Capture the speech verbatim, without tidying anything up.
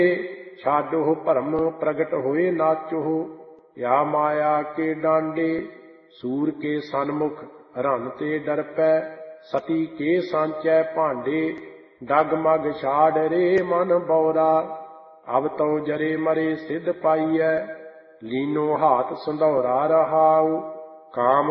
ਛਾਡੋ ਭਰਮ ਪ੍ਰਗਟ ਹੋਏ ਨਾਚੋ। ਯਾ ਮਾਇਆ ਕੇ ਡਾਂਡੇ ਸੂਰ ਕੇ ਸਨਮੁਖ ਰਨ ਤੇ ਡਰ ਪੈ। ਸਤੀ ਕੇ ਸਾਂਚੈ ਭਾਂਡੇ ਡਗਮਗ ਛਾੜ ਰੇ ਮਨ ਬੌਰਾ। ਅਬ ਤਉ ਜਰੇ ਮਰੇ ਸਿਧ ਪਾਈਐ ਲੀਨੋ ਹਾਥ ਸੰਧੌਰਾ ਰਹਾਉ। ਕਾਮ